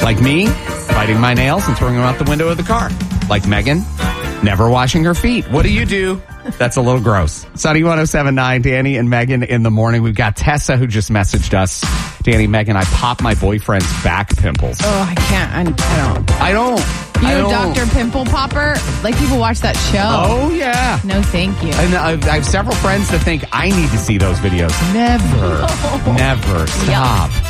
Like me, biting my nails and throwing them out the window of the car. Like Megan, never washing her feet. What do you do? That's a little gross. Sunny 107.9, Danny and Megan in the morning. We've got Tessa who just messaged us. Danny, Megan, I popped my boyfriend's back pimples. Oh, I can't. I don't. I don't. Dr. Pimple Popper? Like people watch that show. Oh, yeah. No, thank you. And I have several friends that think I need to see those videos. Never. Never. Stop.